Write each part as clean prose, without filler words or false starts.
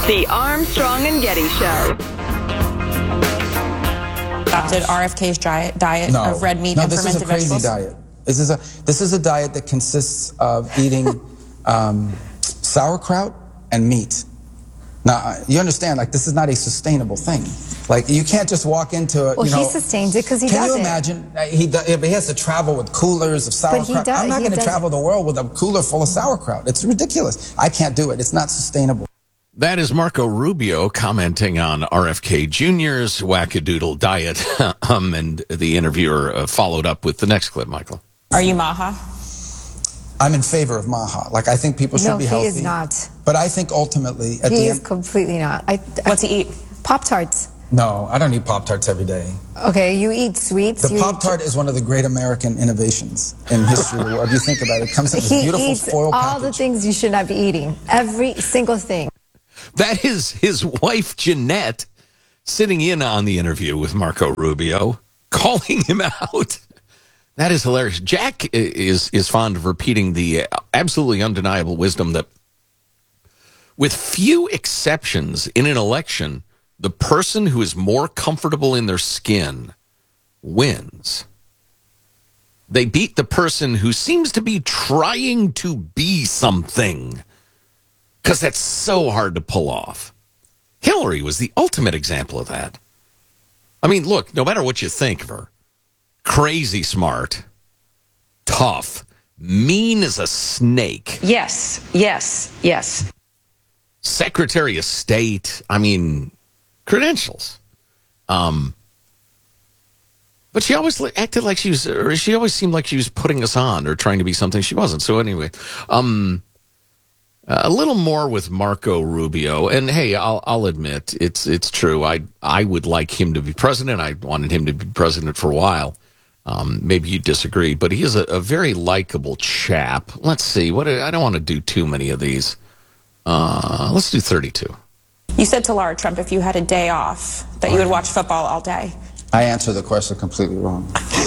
The Armstrong and Getty Show. Adopted RFK's diet of red meat and fermented vegetables? No, this is a crazy diet. This is a diet that consists of eating sauerkraut and meat. Now, you understand, like, this is not a sustainable thing. Like, you can't just walk into it, well, he sustains it because he does it. Can you imagine? He has to travel with coolers of sauerkraut. I'm not going to travel the world with a cooler full of sauerkraut. It's ridiculous. I can't do it. It's not sustainable. That is Marco Rubio commenting on RFK Jr.'s wackadoodle diet. And the interviewer followed up with the next clip, Michael. Are you Maha? I'm in favor of Maha. Like, I think people should be healthy. No, he is not. But I think ultimately, at the end... He is completely not. What's he eat? Pop-Tarts. No, I don't eat Pop-Tarts every day. Okay, you eat sweets. The Pop-Tart is one of the great American innovations in history of the world. If you think about it, it comes in this beautiful foil package. All the things you should not be eating. Every single thing. That is his wife, Jeanette, sitting in on the interview with Marco Rubio, calling him out. That is hilarious. Jack is fond of repeating the absolutely undeniable wisdom that, with few exceptions in an election, the person who is more comfortable in their skin wins. They beat the person who seems to be trying to be something, because that's so hard to pull off. Hillary was the ultimate example of that. I mean, look, no matter what you think of her, crazy smart, tough, mean as a snake. Yes, yes, yes. Secretary of State. I mean, credentials. But she always acted like she was, or she always seemed like she was putting us on or trying to be something she wasn't. So anyway, a little more with Marco Rubio, and hey, I'll admit it's true. I would like him to be president. I wanted him to be president for a while. Maybe you disagree, but he is a very likable chap. Let's see. I don't want to do too many of these. Let's do 32. You said to Laura Trump, if you had a day off, that you would watch football all day. I answered the question completely wrong.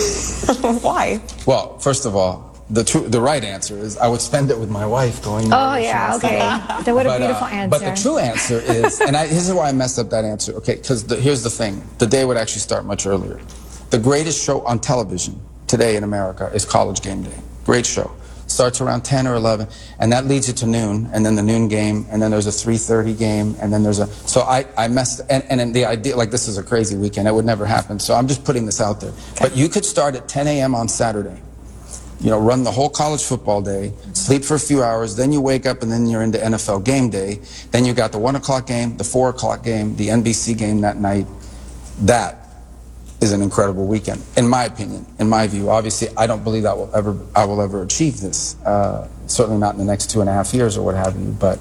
Why? Well, first of all, the right answer is I would spend it with my wife going. Oh, yeah, okay. That what a beautiful answer. But the true answer is, and this is why I messed up that answer, okay, because here's the thing. The day would actually start much earlier. The greatest show on television today in America is College Game Day. Great show. Starts around 10 or 11, and that leads you to noon, and then the noon game, and then there's a 3:30 game, and then there's a... So I messed... And the idea, like, this is a crazy weekend. It would never happen, so I'm just putting this out there. Okay. But you could start at 10 a.m. on Saturday. You know, run the whole college football day, sleep for a few hours, then you wake up and then you're into NFL game day. Then you got the 1 o'clock game, the 4 o'clock game, the NBC game that night. That is an incredible weekend, in my opinion, in my view. Obviously, I don't believe I will ever achieve this. Certainly not in the next 2.5 years or what have you. But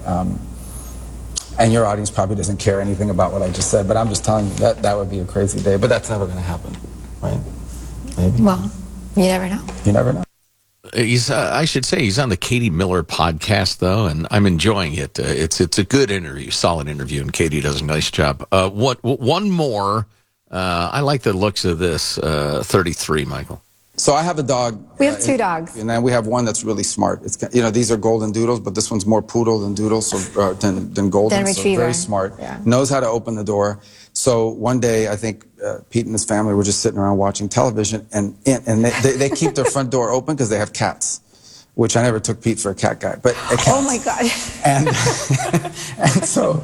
and your audience probably doesn't care anything about what I just said. But I'm just telling you that would be a crazy day. But that's never going to happen, right? Maybe. Well, you never know. You never know. I should say he's on the Katie Miller podcast, though, and I'm enjoying it. It's a good interview, solid interview, and Katie does a nice job. One more. I like the looks of this 33, Michael. So I have a dog. We have 2 dogs. And then we have one that's really smart. It's, you know, these are golden doodles, but this one's more poodle than doodle, so than golden. Than retriever. So very smart. Yeah. Knows how to open the door. So one day, I think Pete and his family were just sitting around watching television, and they keep their front door open because they have cats, which I never took Pete for a cat guy, but a cat. Oh my God! And so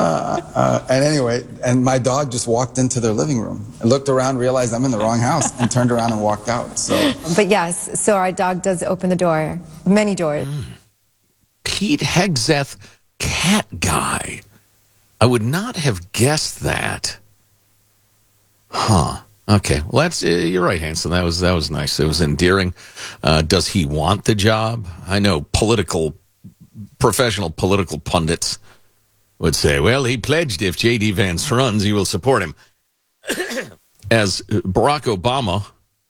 anyway, and my dog just walked into their living room and looked around, realized I'm in the wrong house, and turned around and walked out. So, but yes, so our dog does open the door, many doors. Pete Hegseth, cat guy. I would not have guessed that. Huh. Okay. Well, that's you're right, Hanson. That was nice. It was endearing. Does he want the job? I know professional political pundits would say, well, he pledged if J.D. Vance runs, he will support him. As Barack Obama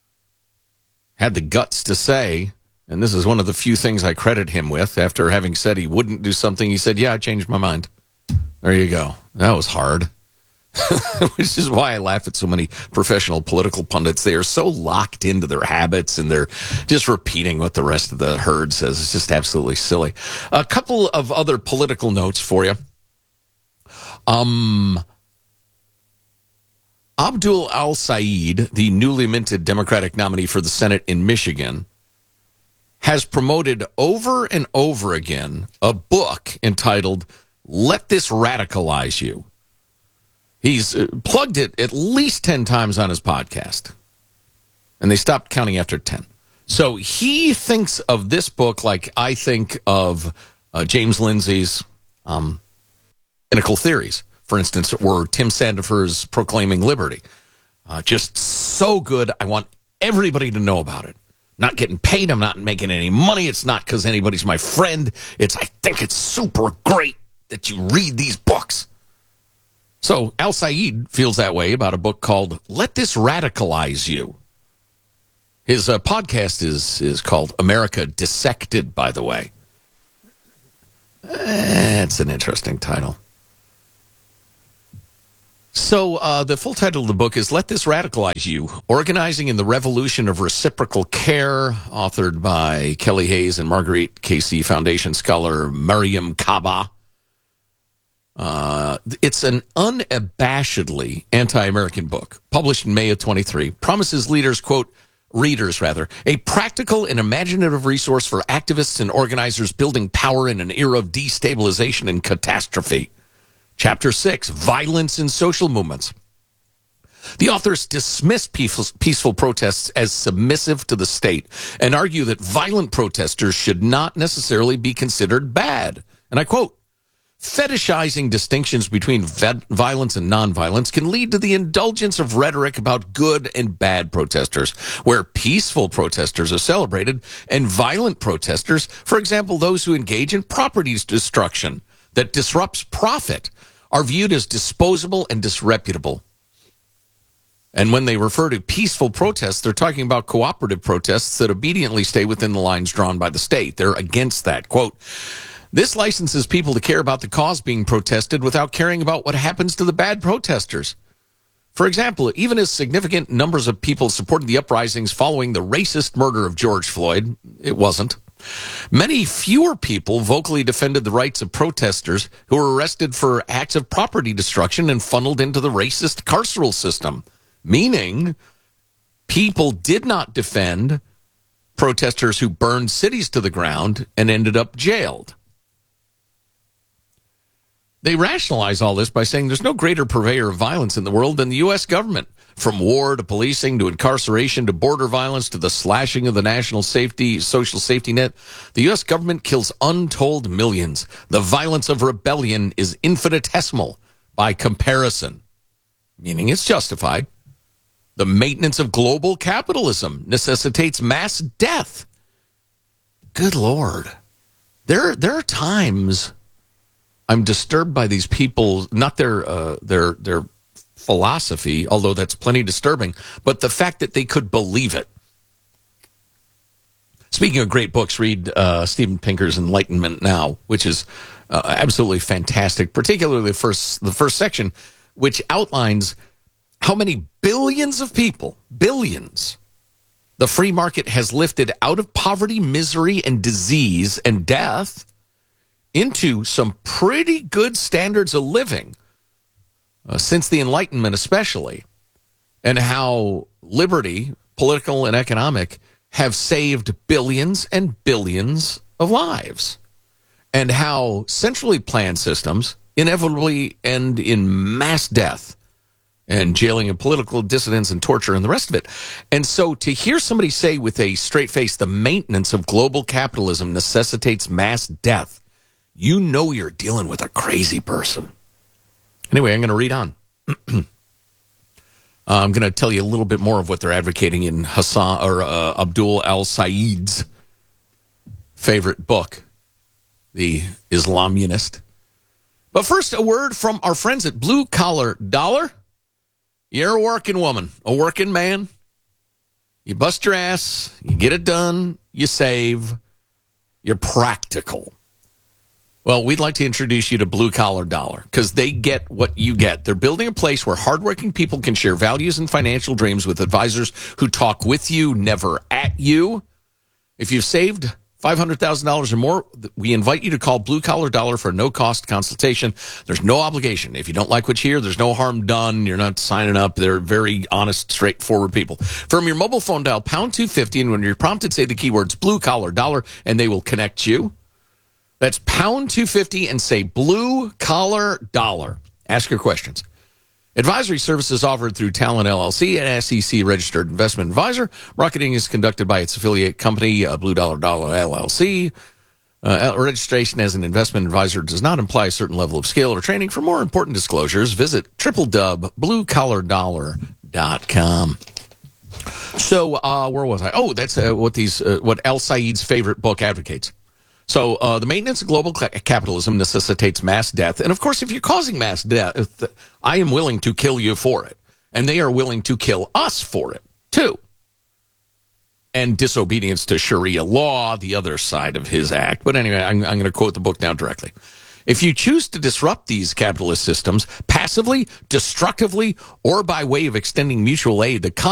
had the guts to say, and this is one of the few things I credit him with, after having said he wouldn't do something, he said, yeah, I changed my mind. There you go. That was hard. Which is why I laugh at so many professional political pundits. They are so locked into their habits, and they're just repeating what the rest of the herd says. It's just absolutely silly. A couple of other political notes for you. Abdul al-Said, the newly minted Democratic nominee for the Senate in Michigan, has promoted over and over again a book entitled Let This Radicalize You. He's plugged it at least 10 times on his podcast, and they stopped counting after 10. So he thinks of this book like I think of James Lindsay's Pinnacle Theories, for instance, or Tim Sandefur's Proclaiming Liberty. Just so good. I want everybody to know about it. Not getting paid. I'm not making any money. It's not because anybody's my friend. I think it's super great that you read these books. So al-Said feels that way about a book called Let This Radicalize You. His podcast is called America Dissected, by the way. It's an interesting title. So the full title of the book is Let This Radicalize You, Organizing in the Revolution of Reciprocal Care, authored by Kelly Hayes and Marguerite Casey Foundation scholar Mariam Kaba. It's an unabashedly anti-American book, published in May of 23, promises readers, a practical and imaginative resource for activists and organizers building power in an era of destabilization and catastrophe. Chapter 6, Violence in Social Movements. The authors dismiss peaceful protests as submissive to the state and argue that violent protesters should not necessarily be considered bad. And I quote, fetishizing distinctions between violence and nonviolence can lead to the indulgence of rhetoric about good and bad protesters, where peaceful protesters are celebrated and violent protesters, for example, those who engage in property destruction that disrupts profit, are viewed as disposable and disreputable. And when they refer to peaceful protests, they're talking about cooperative protests that obediently stay within the lines drawn by the state. They're against that. Quote, this licenses people to care about the cause being protested without caring about what happens to the bad protesters. For example, even as significant numbers of people supported the uprisings following the racist murder of George Floyd, it wasn't. Many fewer people vocally defended the rights of protesters who were arrested for acts of property destruction and funneled into the racist carceral system, meaning people did not defend protesters who burned cities to the ground and ended up jailed. They rationalize all this by saying there's no greater purveyor of violence in the world than the U.S. government. From war to policing to incarceration to border violence to the slashing of the national social safety net, the U.S. government kills untold millions. The violence of rebellion is infinitesimal by comparison, meaning it's justified. The maintenance of global capitalism necessitates mass death. Good Lord. There are times I'm disturbed by these people, not their philosophy, although that's plenty disturbing, but the fact that they could believe it. Speaking of great books, read Steven Pinker's Enlightenment Now, which is absolutely fantastic, particularly the first section, which outlines how many billions of people, billions, the free market has lifted out of poverty, misery, and disease and death into some pretty good standards of living. Since the Enlightenment especially, and how liberty, political and economic, have saved billions and billions of lives, and how centrally planned systems inevitably end in mass death and jailing of political dissidents and torture and the rest of it. And so to hear somebody say with a straight face, the maintenance of global capitalism necessitates mass death, you know you're dealing with a crazy person. Anyway, I'm going to read on. I'm going to tell you a little bit more of what they're advocating in Abdul al-Said's favorite book, The Islamunist. But first, a word from our friends at Blue Collar Dollar. You're a working woman, a working man. You bust your ass, you get it done, you save, you're practical. Well, we'd like to introduce you to Blue Collar Dollar because they get what you get. They're building a place where hardworking people can share values and financial dreams with advisors who talk with you, never at you. If you've saved $500,000 or more, we invite you to call Blue Collar Dollar for a no-cost consultation. There's no obligation. If you don't like what you hear, there's no harm done. You're not signing up. They're very honest, straightforward people. From your mobile phone, dial pound 250, and when you're prompted, say the keywords Blue Collar Dollar, and they will connect you. That's pound 250 and say Blue Collar Dollar. Ask your questions. Advisory services offered through Talent LLC, an SEC-registered investment advisor. Marketing is conducted by its affiliate company, Blue Dollar LLC. Registration as an investment advisor does not imply a certain level of skill or training. For more important disclosures, visit www.bluecollardollar.com. So, where was I? Oh, that's what El Said's favorite book advocates. So the maintenance of global capitalism necessitates mass death. And, of course, if you're causing mass death, I am willing to kill you for it. And they are willing to kill us for it, too. And disobedience to Sharia law, the other side of his act. But anyway, I'm going to quote the book now directly. If you choose to disrupt these capitalist systems passively, destructively, or by way of extending mutual aid, the